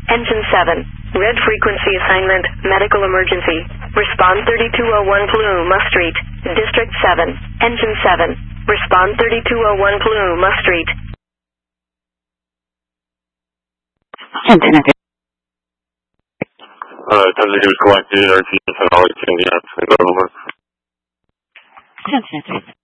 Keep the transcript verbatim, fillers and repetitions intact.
Engine seven. Red frequency assignment, medical emergency. Respond thirty-two oh one Paluma Street, District seven. Engine seven. Respond thirty-two oh one Paluma Street. Engine eight. Uh, ten to collected, R T S and all, yeah, over. Engine eight.